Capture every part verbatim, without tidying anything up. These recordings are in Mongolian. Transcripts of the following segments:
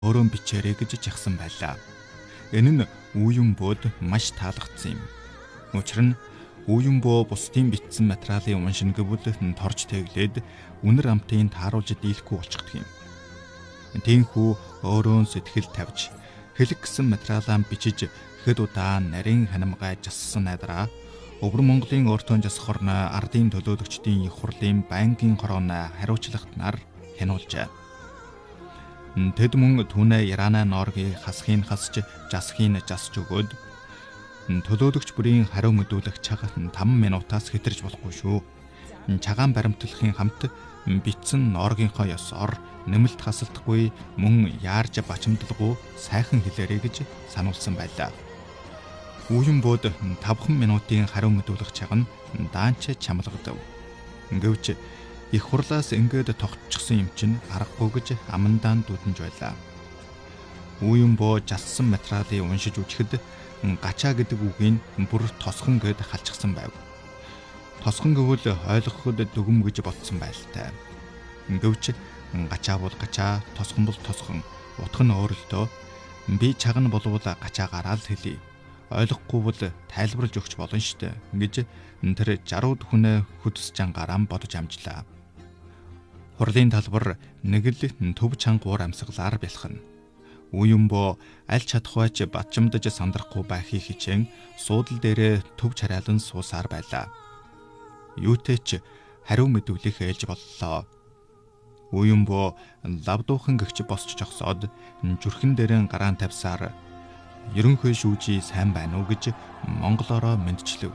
өөрөө бичээрэй гэж жагсан байлаа. Энэ нь Уюнбод маш таалагдсан юм. Учир нь Уюнбо бусдын бичсэн материалын уншин гэвэл торж тэглээд үнэр амтын тааруулж дийлэхгүй болчихдөг юм. Тиймхүү өөрөө сэтгэл тавьж хэлэг гэсэн материалаа бичиж хэд удаа нарийн ханамгай жассан найдраа Өвөр Монголын өөртөө жасах орны ардын төлөөлөгчдийн их хурлын байнгын хорооны хариуцлагатнаар хянуулжээ. Тэд мөн түүнээ Ирана Норгийн хасхын хасж, жасхын жасж өгөөд төлөөлөгч бүрийн хариу мэдүүлэх цаг таван минутаас хэтэрж болохгүй шүү. Чагаан баримтлахын хамт бичсэн Норгийнхоо ёсоор нэмэлт хасалтгүй мөн яарж бачимдалгүй сайхан хэлээрэй гэж сануулсан байлаа. Уюнбод тавхан минутын хариу мэдүүлэх цаг нь даанч чамлагдав. Гэвч их хурлаас ингээд тогтчихсон юм чинь аргагүй гэж амандаан дүүтэнж байлаа. Уюнбо жассан материалыг уншиж үжихэд гачаа гэдэг үгийг бүр тосхон гэд халчихсан байв. Тосхон гэвэл ойлгоход дүгм гэж ботсон байлтай. Гэвч гачаа бол гачаа, тосхон бол тосхон. Утга нь өөрөлдөө би чагна болвол гачаагаараа л хэлье. Ойлгохгүй бол тайлбарлаж өгч болно штэ гэж тэр жарууд хүнээ хөдөс жангараа бодож амжлаа. Хурлын талбар нэг л төв чангуур амьсгалаар бэлхэн. Уюнбо аль чадахвайч батчимдаж сандрахгүй байхыг хичээн суудал дээрээ төв чараалан суусаар байлаа. Юутэй ч хариу мэдүүлэх ээлж боллоо. Уюнбо лавдуухан гэгч босч жогсоод зүрхэн дээрээ гараан тавьсаар ерөнхий шүүжий сайн байна уу гэж монголоороо мэдчилв.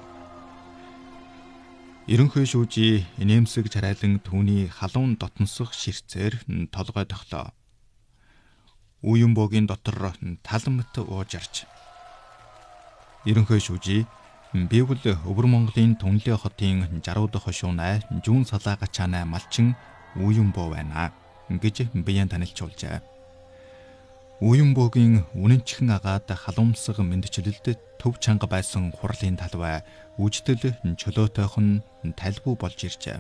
Ерөнхий шүүжий инээмсэг чарайлан түүний халуун дотносох ширцээр толгой тогтлоо. Уюнбогийн дотор таламт уужарч. Ерөнхий шүүжий би бол Өвөр Монголын Түнлээ хотын жарууд хошуунай жүүн салаа гачаанай малчин Уюнбо байна гэж биеэн танилцуулжээ. Уюнбогийн үнэнчхэн агаад халуумсаг мэндчилэлд төв чанга байсан хурлын талбай үжидэл чөлөөтойхон талбуу болж иржээ.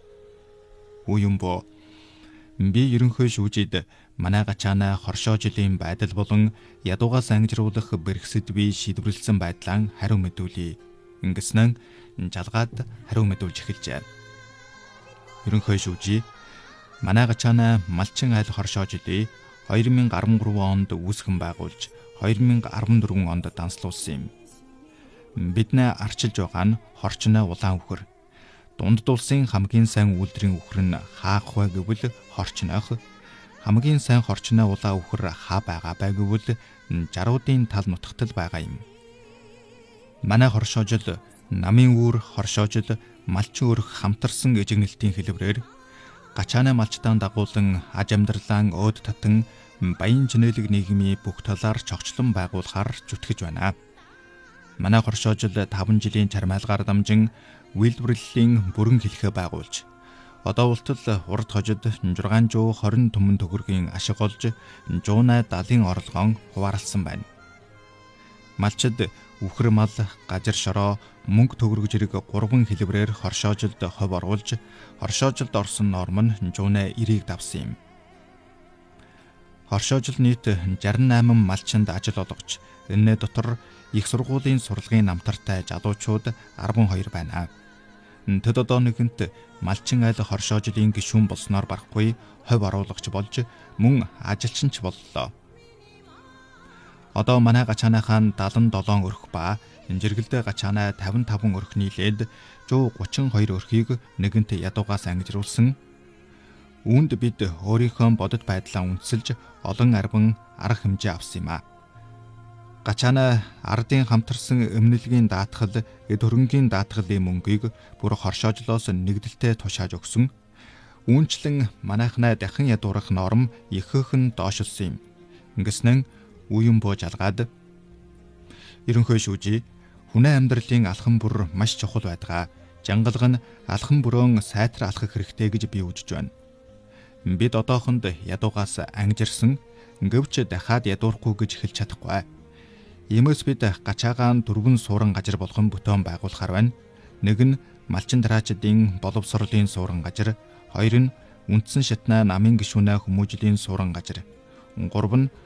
Уюнбо би ерөнхий шүүжид манай гачаанаа хоршоо жилийн байдал болон ядуугаас ангижруулах бэрхсэд би шийдвэрлсэн байдлаа хариу мэдүүлье. Ингэснээр жалгаад хариу мэдүүлж эхэлжээ. Ерөнхий шүүжий манай гачаанаа малчин айл хоршоо жилийн хоёр мянга арван гурван онд үүсгэн байгуулж хоёр мянга арван дөрвөн онд данслуулсан юм. Биднээ арчилж байгаа нь хорчны улаан үхэр. Дундд улсын хамгийн сайн үйлдвэрийн үхэр нь хаах вэ гэвэл хорчнойх. Хамгийн сайн хорчны улаан үхэр хаа байгаа бай гэвэл жаруудын тал нутагт л байгаа юм. Манай хоршоожил намын үүр хоршоожил малчин өрх хамтарсан эжигнэлтийн хэлбэрээр гачаана малчтаан дагуулan аж амьдралаа өөд татан баян чинэлэг нийгмийн бүх талаар чогчлон байгуулахаар зүтгэж байна. Манай хоршоожил таван жилийн чармайлгаар дамжин үйлдвэрлэлийн бүрэн хэлхээ байгуулж одоо ултал урд хожид шүгчрээ хорин түмэн төгрөгийн ашиг олж жуунай далын орлогоон хуваарлсан байна. Малчид үхэр мал, гажир шороо, мөнгө төгрөг зэрэг гурван хэлбэрээр хоршоожилд хов оруулж хоршоожилд орсон норм нь жуунай эрийг давсан юм. Хоршоожил нийт шестьдесят восемь малчинд ажил олгож энэ дотор их сургуулийн сурлагын намтартай жалуучууд арван хоёр байна. Тэд одоо нэгэнт малчин айл хоршоожилын гишүүн болсноор барахгүй хов оруулагч болж мөн ажилчин ч боллоо. Одоо манай гачаанайхан дадан долоон өрх ба жиргэлдээ гачаанай тавин таван өрх нийлээд сто гучин хоёр өрхийг нэгэнт ядуугаас ангижруулсан. Үүнд бид өөрийнхөө бодит байдлаа үндэслэж олон арван арга хэмжээ авсан юм а. Гачаанай ардын хамтарсан эмнэлгийн даатгал, эд хөрөнгийн даатгалын мөнгийг бүр хоршоожлоос нэгдэлтэй тушааж өгсөн. Үүнчлэн манайхнаа дахин ядуурах норм ихээхэн доошилсон юм. Ингэснэн Уюнбо жалгаад ерөнхий шүүжий хүнээ амьдралын алхам бүр маш чухал байдаг. Жангалга нь алхам бүрөөн сайтар алхах хэрэгтэй гэж би үзэж байна. Бид одоохонд ядуугаас ангижирсан, гэвч дахиад ядуурахгүй гэж хэлж чадахгүй. Иймээс бид гачаагаан дөрвөн суурин газар болгон бүтээн байгуулахаар байна. Нэг нь малчин дараачдын боловсролын суурин газар, хоёр нь үндсэн шатнаа намын гишүүнээ хүмүүжлийн суурин газар, гурав нь